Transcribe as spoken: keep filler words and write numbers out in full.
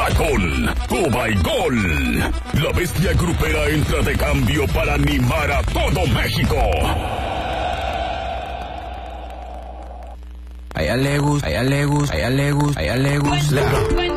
está con Toba y Gol. La bestia grupera entra de cambio para animar a todo México. A ella le gusta, a ella le gusta, a ella le gusta, a ella le gusta.